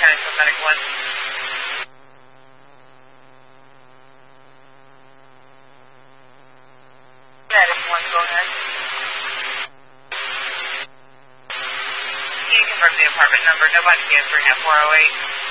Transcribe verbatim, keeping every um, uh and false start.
County Medic one. Medic one, go ahead. Can you confirm the apartment number? Nobody answering at four oh eight.